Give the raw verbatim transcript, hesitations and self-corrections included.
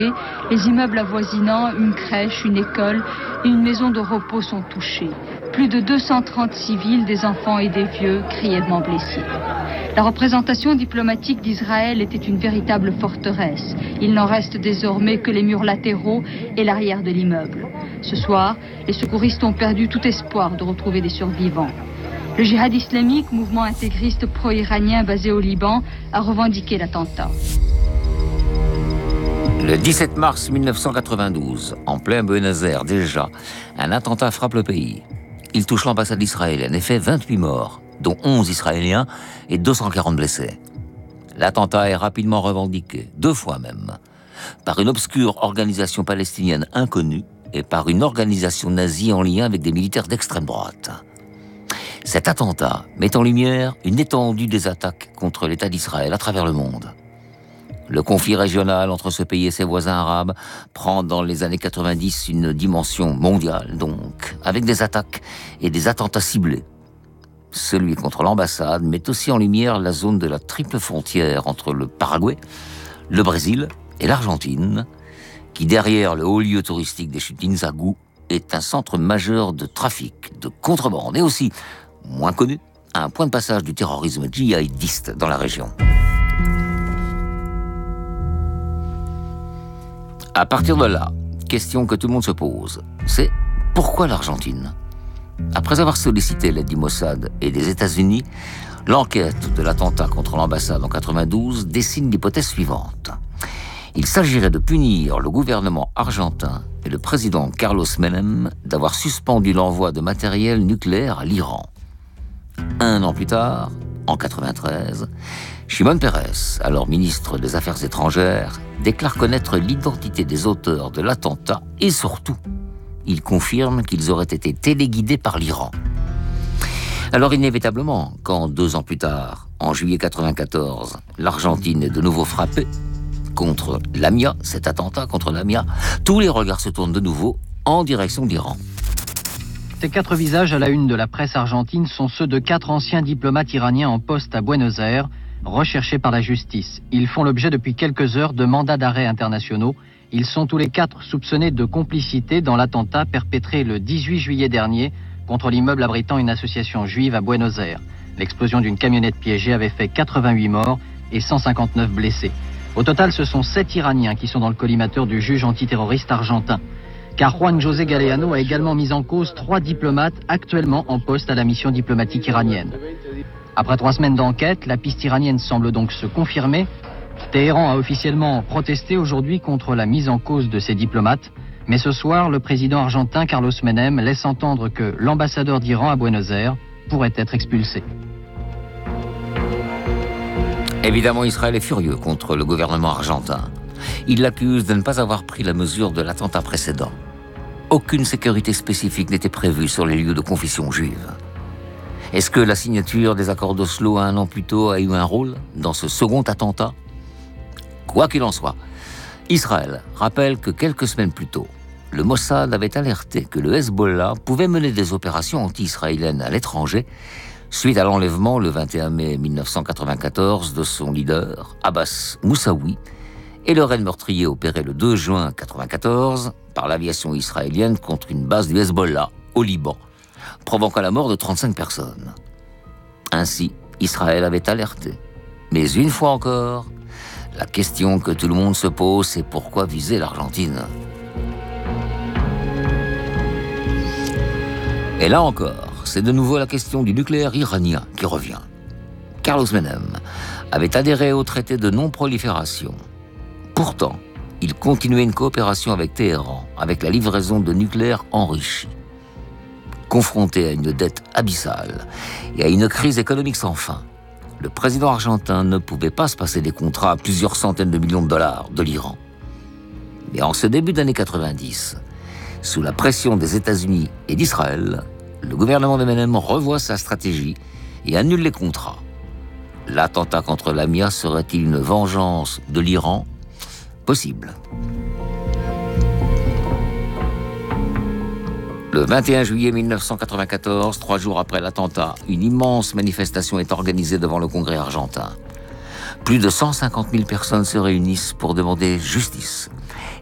Les immeubles avoisinants, une crèche, une école et une maison de repos sont touchés. Plus de deux cent trente civils, des enfants et des vieux, grièvement blessés. La représentation diplomatique d'Israël était une véritable forteresse. Il n'en reste désormais que les murs latéraux et l'arrière de l'immeuble. Ce soir, les secouristes ont perdu tout espoir de retrouver des survivants. Le djihad islamique, mouvement intégriste pro-iranien basé au Liban, a revendiqué l'attentat. Le dix-sept mars mille neuf cent quatre-vingt-douze, en plein Buenos Aires déjà, un attentat frappe le pays. Il touche l'ambassade israélienne et fait vingt-huit morts, dont onze Israéliens et deux cent quarante blessés. L'attentat est rapidement revendiqué, deux fois même, par une obscure organisation palestinienne inconnue et par une organisation nazie en lien avec des militaires d'extrême droite. Cet attentat met en lumière une étendue des attaques contre l'État d'Israël à travers le monde. Le conflit régional entre ce pays et ses voisins arabes prend dans les années quatre-vingt-dix une dimension mondiale, donc, avec des attaques et des attentats ciblés. Celui contre l'ambassade met aussi en lumière la zone de la triple frontière entre le Paraguay, le Brésil et l'Argentine, qui, derrière le haut lieu touristique des chutes d'Inzagu, est un centre majeur de trafic, de contrebande et aussi, moins connu, un point de passage du terrorisme djihadiste dans la région. À partir de là, question que tout le monde se pose, c'est pourquoi l'Argentine ? Après avoir sollicité l'aide du Mossad et des États-Unis, l'enquête de l'attentat contre l'ambassade en quatre-vingt-douze dessine l'hypothèse suivante. Il s'agirait de punir le gouvernement argentin et le président Carlos Menem d'avoir suspendu l'envoi de matériel nucléaire à l'Iran. Un an plus tard, en quatre-vingt-treize, Shimon Peres, alors ministre des Affaires étrangères, déclare connaître l'identité des auteurs de l'attentat et surtout, il confirme qu'ils auraient été téléguidés par l'Iran. Alors inévitablement, quand deux ans plus tard, en juillet quatre-vingt-quatorze, l'Argentine est de nouveau frappée contre l'A M I A, cet attentat contre l'A M I A, tous les regards se tournent de nouveau en direction de l'Iran. Ces quatre visages à la une de la presse argentine sont ceux de quatre anciens diplomates iraniens en poste à Buenos Aires, recherchés par la justice. Ils font l'objet depuis quelques heures de mandats d'arrêt internationaux. Ils sont tous les quatre soupçonnés de complicité dans l'attentat perpétré le dix-huit juillet dernier contre l'immeuble abritant une association juive à Buenos Aires. L'explosion d'une camionnette piégée avait fait quatre-vingt-huit morts et cent cinquante-neuf blessés. Au total, ce sont sept Iraniens qui sont dans le collimateur du juge antiterroriste argentin. Car Juan José Galeano a également mis en cause trois diplomates actuellement en poste à la mission diplomatique iranienne. Après trois semaines d'enquête, la piste iranienne semble donc se confirmer. Téhéran a officiellement protesté aujourd'hui contre la mise en cause de ces diplomates. Mais ce soir, le président argentin Carlos Menem laisse entendre que l'ambassadeur d'Iran à Buenos Aires pourrait être expulsé. Évidemment, Israël est furieux contre le gouvernement argentin. Il l'accuse de ne pas avoir pris la mesure de l'attentat précédent. Aucune sécurité spécifique n'était prévue sur les lieux de confession juive. Est-ce que la signature des accords d'Oslo un an plus tôt a eu un rôle dans ce second attentat ? Quoi qu'il en soit, Israël rappelle que quelques semaines plus tôt, le Mossad avait alerté que le Hezbollah pouvait mener des opérations anti-israéliennes à l'étranger suite à l'enlèvement le vingt et un mai mille neuf cent quatre-vingt-quatorze de son leader, Abbas Moussaoui, et le raid meurtrier opéré le deux juin mille neuf cent quatre-vingt-quatorze par l'aviation israélienne contre une base du Hezbollah au Liban, provoquant la mort de trente-cinq personnes. Ainsi, Israël avait alerté. Mais une fois encore, la question que tout le monde se pose, c'est pourquoi viser l'Argentine ? Et là encore, c'est de nouveau la question du nucléaire iranien qui revient. Carlos Menem avait adhéré au traité de non-prolifération. Pourtant, il continuait une coopération avec Téhéran, avec la livraison de nucléaire enrichi. Confronté à une dette abyssale et à une crise économique sans fin, le président argentin ne pouvait pas se passer des contrats à plusieurs centaines de millions de dollars de l'Iran. Mais en ce début d'année quatre-vingt-dix, sous la pression des États-Unis et d'Israël, le gouvernement de Menem revoit sa stratégie et annule les contrats. L'attentat contre l'A M I A serait-il une vengeance de l'Iran ? Possible. Le vingt et un juillet mille neuf cent quatre-vingt-quatorze, trois jours après l'attentat, une immense manifestation est organisée devant le Congrès argentin. Plus de cent cinquante mille personnes se réunissent pour demander justice.